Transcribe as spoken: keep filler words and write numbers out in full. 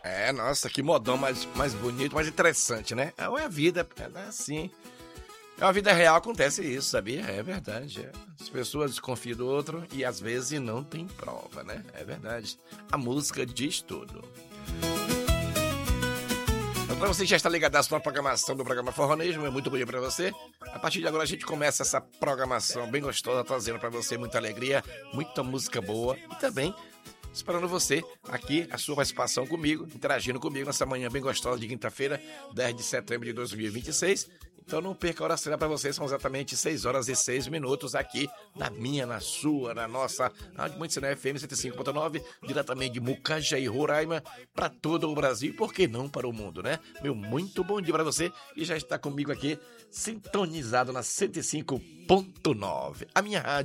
É, nossa, que modão mais, mais bonito, mais interessante, né? É a vida, é assim. É a vida real, acontece isso, sabia? É verdade. É. As pessoas desconfiam do outro e às vezes não tem prova, né? É verdade. A música diz tudo. Então, pra você que já está ligado na programação do programa Forronejo, é muito bom dia pra você. A partir de agora a gente começa essa programação bem gostosa, trazendo pra você muita alegria, muita música boa e também esperando você aqui, a sua participação comigo, interagindo comigo nessa manhã bem gostosa de quinta-feira, dez de setembro de dois mil e vinte e seis. Então não perca a hora certa para vocês, são exatamente seis horas e seis minutos aqui na minha, na sua, na nossa Rádio Manticena F M cento e cinco ponto nove, diretamente de Mucajaí, Roraima, para todo o Brasil e por que não para o mundo, né? Meu muito bom dia para você e já está comigo aqui sintonizado na cento e cinco ponto nove, a minha rádio.